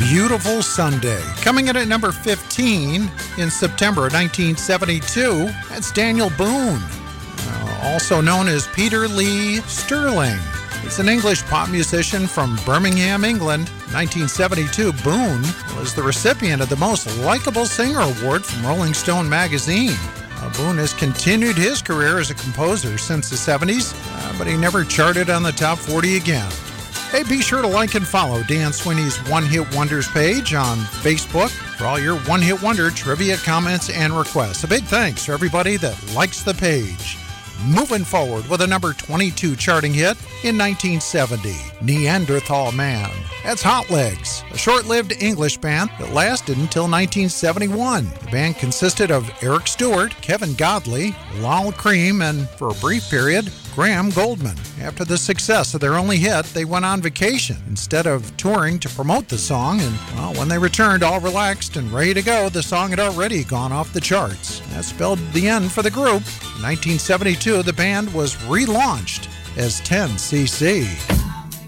Beautiful Sunday. Coming in at number 15 in September of 1972, that's Daniel Boone, also known as Peter Lee Sterling. He's an English pop musician from Birmingham, England. 1972, Boone was the recipient of the Most Likeable Singer Award from Rolling Stone magazine. Boone has continued his career as a composer since the 70s, but he never charted on the top 40 again. Hey, be sure to like and follow Dan Sweeney's One Hit Wonders page on Facebook for all your One Hit Wonder trivia, comments, and requests. A big thanks to everybody that likes the page. Moving forward with a number 22 charting hit in 1970, Neanderthal Man. That's Hot Legs, a short-lived English band that lasted until 1971. The band consisted of Eric Stewart, Kevin Godley, Lal Cream, and, for a brief period, Graham Goldman. After the success of their only hit, they went on vacation instead of touring to promote the song, and when they returned all relaxed and ready to go, the song had already gone off the charts. That spelled the end for the group. In 1972, the band was relaunched as 10cc.